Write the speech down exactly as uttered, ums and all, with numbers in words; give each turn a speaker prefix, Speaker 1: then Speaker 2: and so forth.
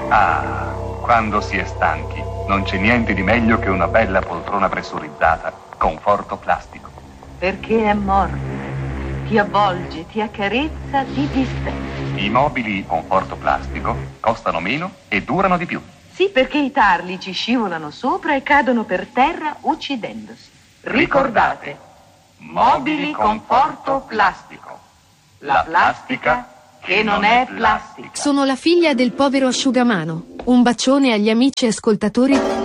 Speaker 1: Ah, quando si è stanchi, non c'è niente di meglio che una bella poltrona pressurizzata, conforto plastico.
Speaker 2: Perché è morbido, ti avvolge, ti accarezza, ti distende.
Speaker 1: I mobili conforto plastico costano meno e durano di più.
Speaker 2: Sì, perché i tarli ci scivolano sopra e cadono per terra uccidendosi. Ricordate, mobili conforto plastico. La plastica che non è plastica.
Speaker 3: Sono la figlia del povero asciugamano. Un bacione agli amici ascoltatori